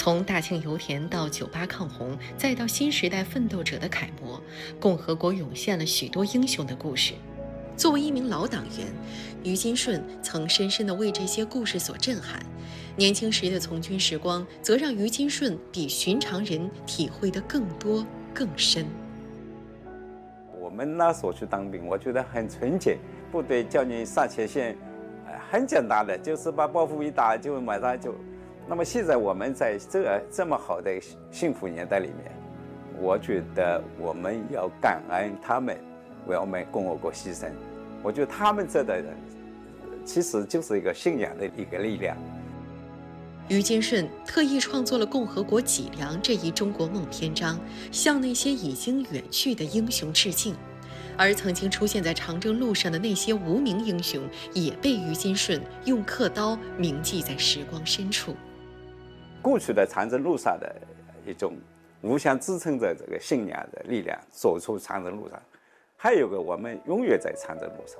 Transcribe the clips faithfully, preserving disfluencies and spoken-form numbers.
从大庆油田到九八抗洪，再到新时代奋斗者的楷模，共和国涌现了许多英雄的故事。作为一名老党员，于金顺曾深深地为这些故事所震撼。年轻时的从军时光，则让于金顺比寻常人体会得更多更深。 我们那时候去当兵，我觉得很纯洁，部队叫你上前线，很简单的，就是把包袱一打就马上就。那么现在我们在这这么好的幸福年代里面，我觉得我们要感恩他们为我们共和国牺牲。我觉得他们这代人其实就是一个信仰的一个力量。 于金顺特意创作了《共和国脊梁》这一中国梦篇章，向那些已经远去的英雄致敬。而曾经出现在长征路上的那些无名英雄，也被于金顺用刻刀铭记在时光深处。 过去的长征路上的一种互相支撑着这个信仰的力量，走出长征路上。还有个，我们永远在长征路上。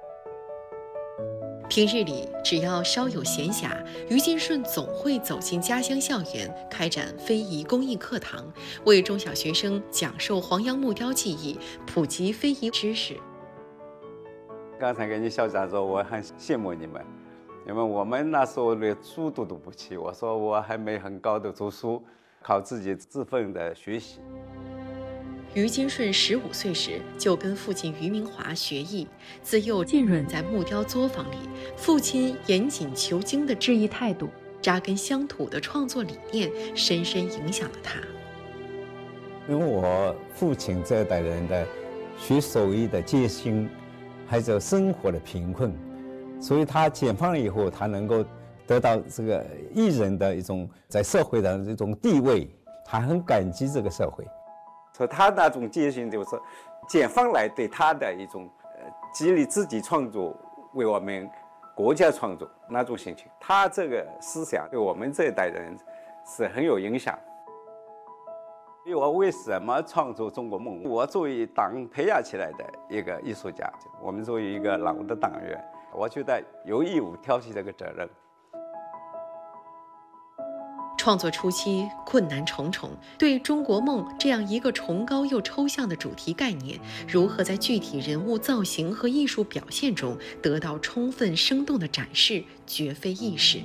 平日里，只要稍有闲暇，于金顺总会走进家乡校园，开展非遗公益课堂，为中小学生讲授黄杨木雕技艺，普及非遗知识。 刚才跟你校长说，我很羡慕你们，因为我们那时候连书都读不起。我说我还没很高的读书，靠自己自奋的学习。 于金顺十五岁时就跟父亲于明华学艺，自幼浸润在木雕作坊里。父亲严谨求精的质疑态度，扎根乡土的创作理念，深深影响了他。 因为我父亲这一代人的学手艺的戒心，还有生活的贫困，所以他解放了以后，他能够得到这个艺人的一种在社会的这种地位，他很感激这个社会。所以他那种戒心就是解放来对他的一种呃激励自己创作，为我们国家创作那种心情。他这个思想对我们这一代人是很有影响。因为我为什么创作中国梦？我作为党培养起来的一个艺术家，我们作为一个党的党员，我觉得有义务挑起这个责任。 创作初期困难重重，对中国梦这样一个崇高又抽象的主题概念，如何在具体人物造型和艺术表现中得到充分生动的展示，绝非易事。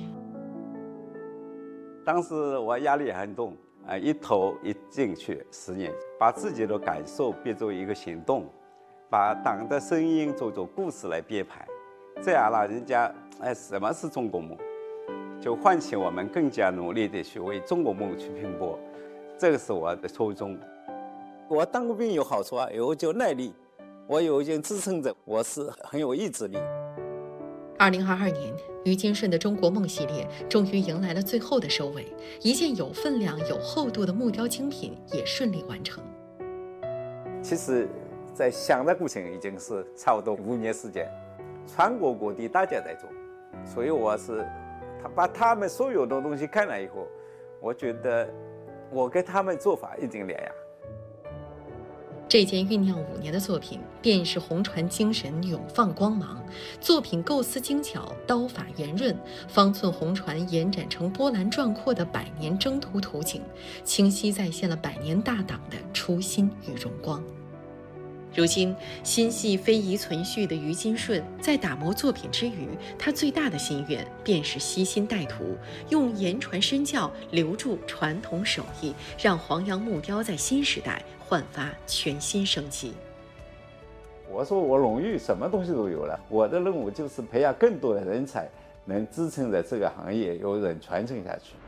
当时我压力很重啊，一头一进去十年，把自己的感受变作一个行动，把党的声音做做故事来编排，这样让人家哎，什么是中国梦？就唤起我们更加努力地去为中国梦去拼搏，这个是我的初衷。我当过兵有好处啊，有就耐力，我有一件支撑着，我是很有意志力。 二零二二年，于金顺的中国梦系列终于迎来了最后的收尾，一件有分量、有厚度的木雕精品也顺利完成。 其实，在想的过程已经是差不多五年时间，全国各地大家在做，所以我是。他把他们所有的东西看了以后，我觉得我跟他们做法一定两样。 这件酝酿五年的作品，便是红船精神永放光芒。作品构思精巧，刀法圆润，方寸红船延展成波澜壮阔的百年征途图景，清晰再现了百年大党的初心与荣光。如今心系非遗存续的于金顺，在打磨作品之余，他最大的心愿便是悉心带徒，用言传身教留住传统手艺，让黄杨木雕在新时代焕发全新生机。 我说我荣誉什么东西都有了，我的任务就是培养更多的人才，能支撑着这个行业有人传承下去。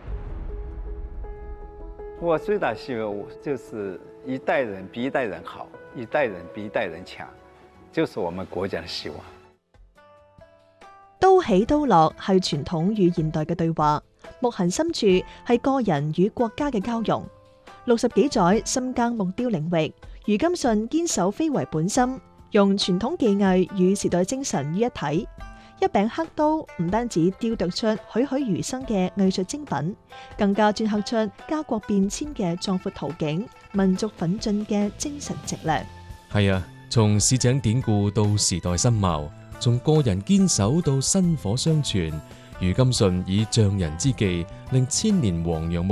我最大希望就是一代人比一代人好，一代人比一代人強，就是我們國家嘅希望。 刀起刀落係傳統與現代嘅對話，木痕深處係個人與國家嘅交融。六十幾載深耕木雕領域，余金順堅守非遺本心，用傳統技藝與時代精神於一體。一柄黑刀唔單止雕琢出栩栩如生嘅藝術精品，更加鐫刻出家國變遷嘅壯闊圖景、民族奮進嘅精神脊梁。 係啊，從市井典故到時代新貌，從個人堅守到薪火相傳，余金順以匠人之技，令千年黃楊